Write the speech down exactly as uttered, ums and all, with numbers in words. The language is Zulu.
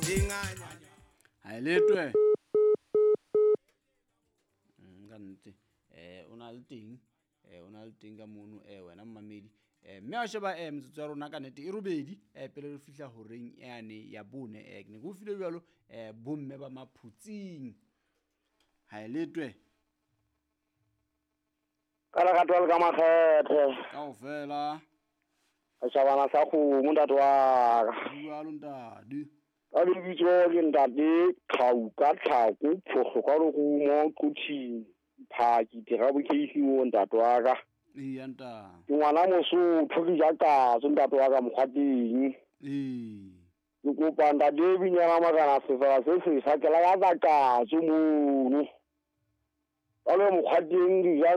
ha letwe nga nnete eh ona le teng eh ona le teng ka mono eh wena mmamedi eh mme a sheba eh metsotso ya rona ka nnete e robedi eh pele re fihla horeng yane ya bone eh ne go file jalo eh bomme ba maphutsing ha letwe kala ka twala ka makgethe kaofela a shabana sa kgomo ntate wa ka bua lo ntadi ka lebitso ke ntate Tlhauka Tlhako phokgo ka rogumo Quthing phaki terabu keisi o ntate wa ka e ya nta ke ngwana Mosotho ke jaka so ntate wa ka mokgwateng e ke kopa ntate binyana magana sefela se se sa ke la ya ka tso mono ka le mokgwateng di